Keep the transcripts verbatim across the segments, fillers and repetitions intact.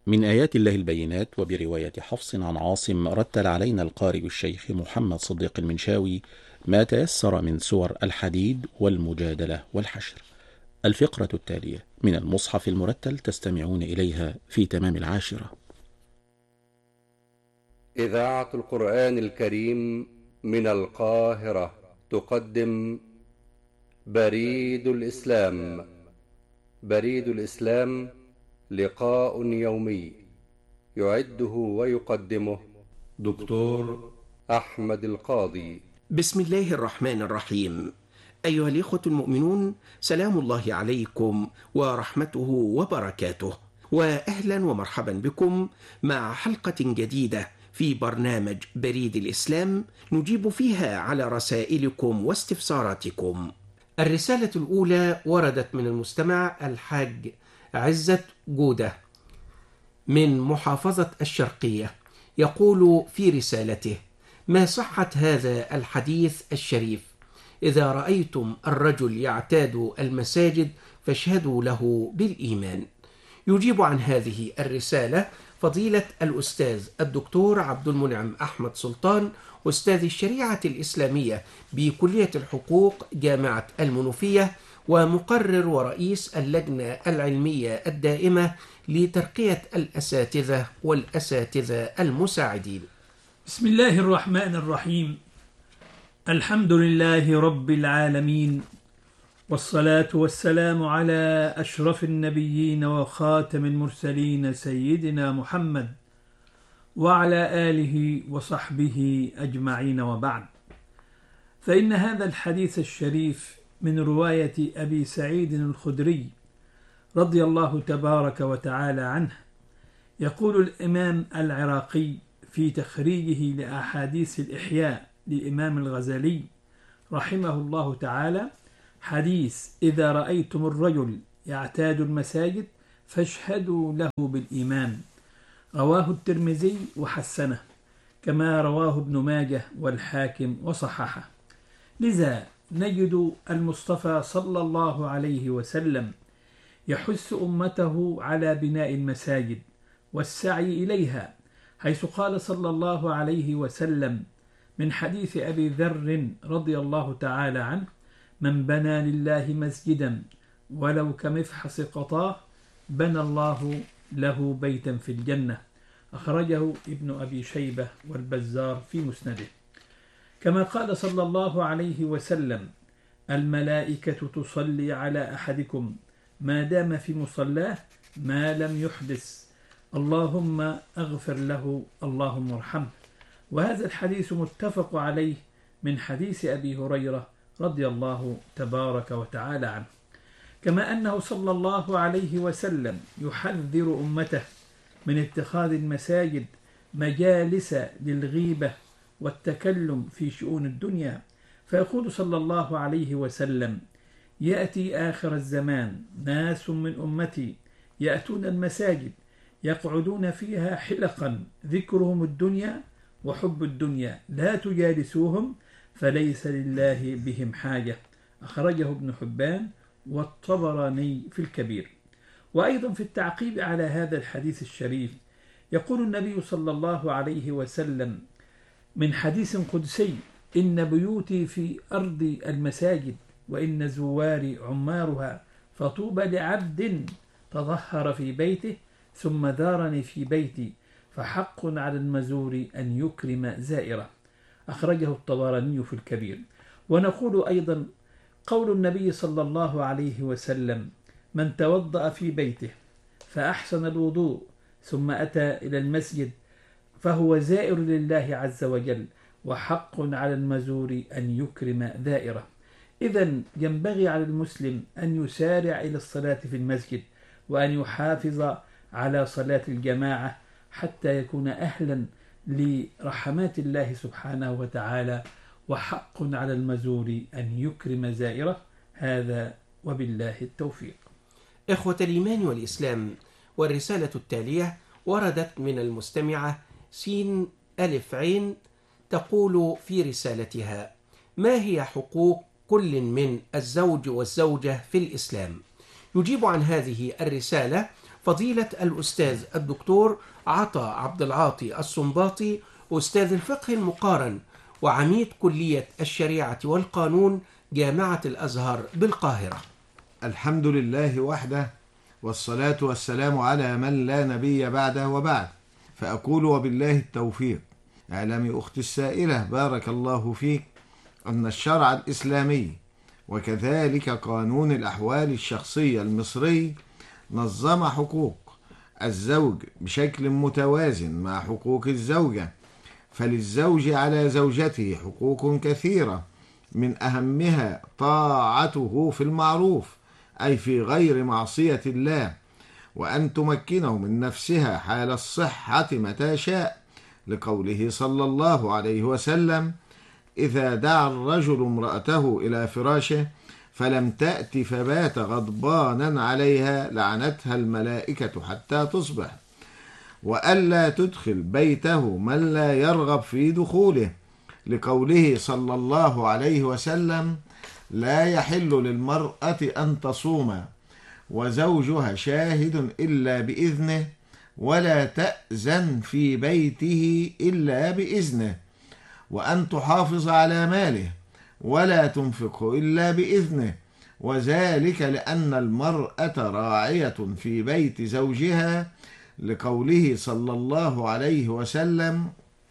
من آيات الله البينات. وبرواية حفص عن عاصم رتل علينا القارئ الشيخ محمد صديق المنشاوي ما تيسر من سور الحديد والمجادلة والحشر. الفقرة التالية من المصحف المرتل تستمعون إليها في تمام العاشرة. إذاعة القرآن الكريم من القاهرة تقدم بريد الإسلام. بريد الإسلام لقاء يومي يعده ويقدمه دكتور أحمد القاضي. بسم الله الرحمن الرحيم. أيها الإخوة المؤمنون، سلام الله عليكم ورحمته وبركاته، وأهلا ومرحبا بكم مع حلقة جديدة في برنامج بريد الإسلام نجيب فيها على رسائلكم واستفساراتكم. الرسالة الأولى وردت من المستمع الحاج عزت جودة من محافظة الشرقية، يقول في رسالته: ما صحة هذا الحديث الشريف؟ إذا رأيتم الرجل يعتاد المساجد فاشهدوا له بالإيمان. يجيب عن هذه الرسالة فضيلة الأستاذ الدكتور عبد المنعم أحمد سلطان، أستاذ الشريعة الإسلامية بكلية الحقوق جامعة المنوفية، ومقرر ورئيس اللجنة العلمية الدائمة لترقية الأساتذة والأساتذة المساعدين. بسم الله الرحمن الرحيم. الحمد لله رب العالمين، والصلاة والسلام على أشرف النبيين وخاتم المرسلين سيدنا محمد وعلى آله وصحبه أجمعين، وبعد. فإن هذا الحديث الشريف من رواية أبي سعيد الخدري رضي الله تبارك وتعالى عنه. يقول الإمام العراقي في تخريجه لأحاديث الإحياء للإمام الغزالي رحمه الله تعالى: حديث إذا رأيتم الرجل يعتاد المساجد فاشهدوا له بالإيمان، رواه الترمذي وحسنه، كما رواه ابن ماجه والحاكم وصححه. لذا نجد المصطفى صلى الله عليه وسلم يحث أمته على بناء المساجد والسعي إليها، حيث قال صلى الله عليه وسلم من حديث أبي ذر رضي الله تعالى عنه: من بنى لله مسجدا ولو كمفحص قطاه بنى الله له بيتا في الجنة، أخرجه ابن أبي شيبة والبزار في مسنده. كما قال صلى الله عليه وسلم: الملائكة تصلي على أحدكم ما دام في مصلاه ما لم يحدث، اللهم اغفر له، اللهم ارحمه. وهذا الحديث متفق عليه من حديث أبي هريرة رضي الله تبارك وتعالى عنه. كما أنه صلى الله عليه وسلم يحذر أمته من اتخاذ المساجد مجالس للغيبة والتكلم في شؤون الدنيا، فيقول صلى الله عليه وسلم: يأتي آخر الزمان ناس من أمتي يأتون المساجد يقعدون فيها حلقا ذكرهم الدنيا وحب الدنيا، لا تجالسوهم فليس لله بهم حاجة، أخرجه ابن حبان والطبراني في الكبير. وأيضا في التعقيب على هذا الحديث الشريف يقول النبي صلى الله عليه وسلم من حديث قدسي: إن بيوتي في أرض المساجد وإن زواري عمارها، فطوبى لعبد تظهر في بيته ثم دارني في بيتي، فحق على المزور أن يكرم زائره، أخرجه الطبراني في الكبير. ونقول أيضا قول النبي صلى الله عليه وسلم: من توضأ في بيته فأحسن الوضوء ثم أتى إلى المسجد فهو زائر لله عز وجل، وحق على المزور أن يكرم ذائره. إذن ينبغي على المسلم أن يسارع إلى الصلاة في المسجد، وأن يحافظ على صلاة الجماعة حتى يكون أهلا لرحمات الله سبحانه وتعالى، وحق على المزور أن يكرم زائره. هذا وبالله التوفيق. إخوة الإيمان والإسلام، والرسالة التالية وردت من المستمعة سين ألف عين، تقول في رسالتها: ما هي حقوق كل من الزوج والزوجة في الإسلام؟ يجيب عن هذه الرسالة فضيلة الأستاذ الدكتور عطا عبد العاطي السنباطي، أستاذ الفقه المقارن وعميد كلية الشريعة والقانون جامعة الأزهر بالقاهرة. الحمد لله وحده، والصلاة والسلام على من لا نبي بعده وبعد. فأقول وبالله التوفيق. اعلمي أختي السائلة بارك الله فيك أن الشرع الإسلامي وكذلك قانون الأحوال الشخصية المصري نظم حقوق الزوج بشكل متوازن مع حقوق الزوجة، فللزوج على زوجته حقوق كثيرة، من أهمها طاعته في المعروف أي في غير معصية الله، وأن تمكنه من نفسها حال الصحة متى شاء، لقوله صلى الله عليه وسلم: إذا دعا الرجل امرأته إلى فراشه فلم تأت فبات غضبانا عليها لعنتها الملائكة حتى تصبح. وألا تدخل بيته من لا يرغب في دخوله، لقوله صلى الله عليه وسلم: لا يحل للمرأة أن تصوم وزوجها شاهد إلا بإذنه، ولا تأذن في بيته إلا بإذنه، وأن تحافظ على ماله ولا تنفقه إلا بإذنه، وذلك لأن المرأة راعية في بيت زوجها، لقوله صلى الله عليه وسلم: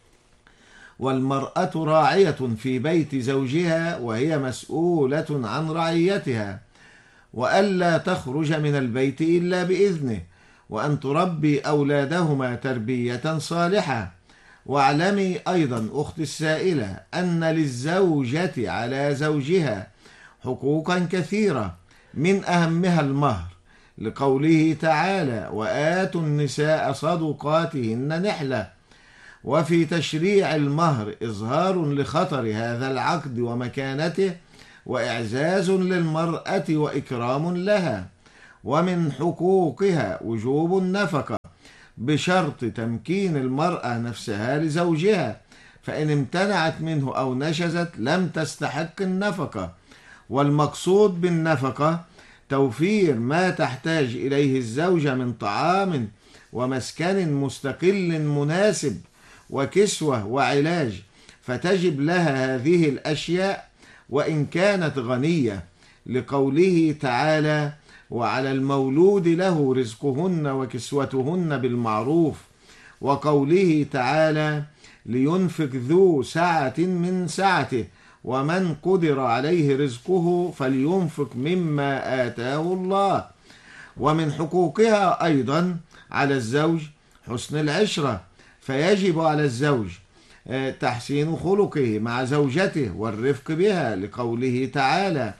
والمرأة راعية في بيت زوجها وهي مسؤولة عن رعيتها. وألا تخرج من البيت إلا بإذنه، وأن تربي أولادهما تربية صالحة. واعلمي أيضا أختي السائلة أن للزوجة على زوجها حقوقا كثيرة، من أهمها المهر، لقوله تعالى: وآتوا النساء صدقاتهن نحلة. وفي تشريع المهر إظهار لخطر هذا العقد ومكانته، وإعزاز للمرأة وإكرام لها. ومن حقوقها وجوب النفقة بشرط تمكين المرأة نفسها لزوجها، فإن امتنعت منه أو نشزت لم تستحق النفقة. والمقصود بالنفقة توفير ما تحتاج إليه الزوجة من طعام ومسكن مستقل مناسب وكسوة وعلاج، فتجب لها هذه الأشياء وإن كانت غنية، لقوله تعالى: وعلى المولود له رزقهن وكسوتهن بالمعروف. وقوله تعالى: لينفق ذو سعة من سعته ومن قدر عليه رزقه فلينفق مما آتاه الله. ومن حقوقها أيضا على الزوج حسن العشرة، فيجب على الزوج تحسين خلقه مع زوجته والرفق بها، لقوله تعالى: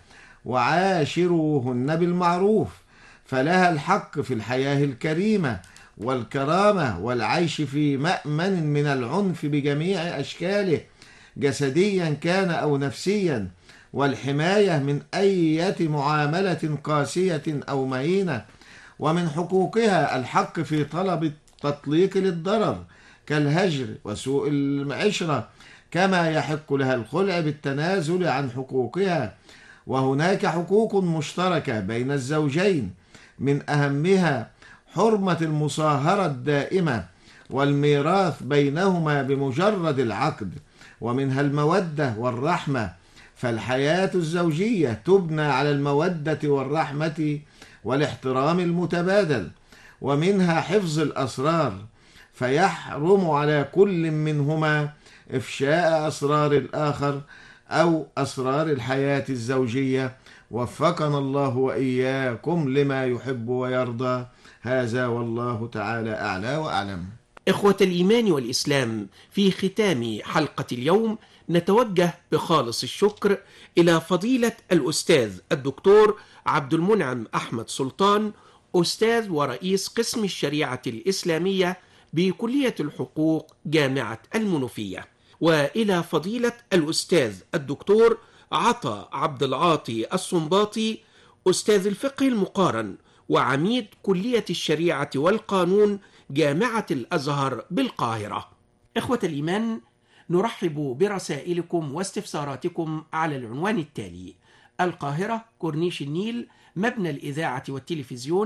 وعاشروهن بالمعروف. فلها الحق في الحياة الكريمة والكرامة والعيش في مأمن من العنف بجميع أشكاله، جسديا كان أو نفسيا، والحماية من أي معاملة قاسية أو مهينة. ومن حقوقها الحق في طلب التطليق للضرر كالهجر وسوء العشرة، كما يحق لها الخلع بالتنازل عن حقوقها. وهناك حقوق مشتركة بين الزوجين، من أهمها حرمة المصاهرة الدائمة والميراث بينهما بمجرد العقد، ومنها المودة والرحمة، فالحياة الزوجية تبنى على المودة والرحمة والاحترام المتبادل. ومنها حفظ الأسرار، فيحرم على كل منهما إفشاء أسرار الآخر أو أسرار الحياة الزوجية. وفقنا الله وإياكم لما يحب ويرضى. هذا والله تعالى أعلى وأعلم. إخوة الإيمان والإسلام، في ختام حلقة اليوم نتوجه بخالص الشكر إلى فضيلة الأستاذ الدكتور عبد المنعم أحمد سلطان، أستاذ ورئيس قسم الشريعة الإسلامية بكلية الحقوق جامعة المنوفية، وإلى فضيلة الأستاذ الدكتور عطا عبد العاطي السنباطي، أستاذ الفقه المقارن وعميد كلية الشريعة والقانون جامعة الأزهر بالقاهرة. إخوة الإيمان، نرحب برسائلكم واستفساراتكم على العنوان التالي: القاهرة، كورنيش النيل، مبنى الإذاعة والتلفزيون،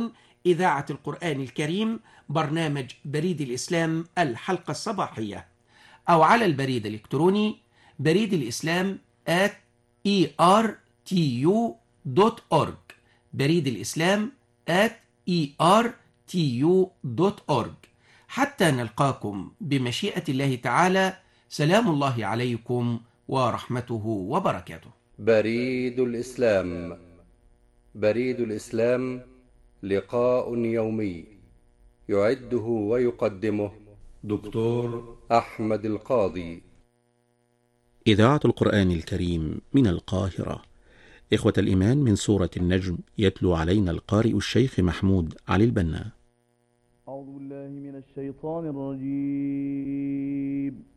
إذاعة القرآن الكريم برنامج بريد الإسلام الحلقة الصباحية، أو على البريد الإلكتروني بريد الإسلام آت إي آر تي يو دوت أورج، بريد الإسلام آت إي آر تي يو دوت أورج. حتى نلقاكم بمشيئة الله تعالى، سلام الله عليكم ورحمته وبركاته. بريد الإسلام. بريد الإسلام لقاء يومي يعده ويقدمه دكتور أحمد القاضي. إذاعة القرآن الكريم من القاهرة. إخوة الإيمان، من سورة النجم يتلو علينا القارئ الشيخ محمود علي البنا. أعوذ بالله من الشيطان الرجيم.